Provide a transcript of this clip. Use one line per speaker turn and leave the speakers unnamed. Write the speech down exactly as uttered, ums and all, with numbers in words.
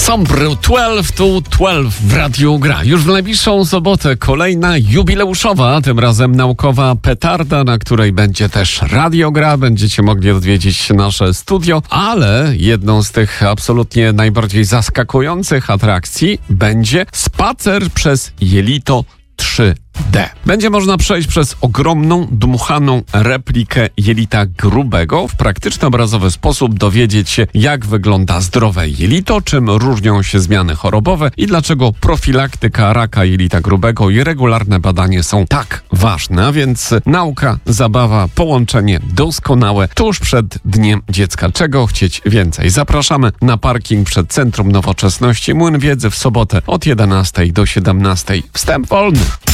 Ensemble dwanaście to dwanaście w Radiu Gra. Już w najbliższą sobotę kolejna jubileuszowa, tym razem naukowa petarda, na której będzie też Radio Gra. Będziecie mogli odwiedzić nasze studio, ale jedną z tych absolutnie najbardziej zaskakujących atrakcji będzie spacer przez Jelito trzy D. Będzie można przejść przez ogromną, dmuchaną replikę jelita grubego, w praktyczny, obrazowy sposób dowiedzieć się, jak wygląda zdrowe jelito, czym różnią się zmiany chorobowe i dlaczego profilaktyka raka jelita grubego i regularne badanie są tak ważne. A więc nauka, zabawa, połączenie doskonałe tuż przed Dniem Dziecka. Czego chcieć więcej? Zapraszamy na parking przed Centrum Nowoczesności Młyn Wiedzy w sobotę od jedenastej do siedemnastej. Wstęp wolny.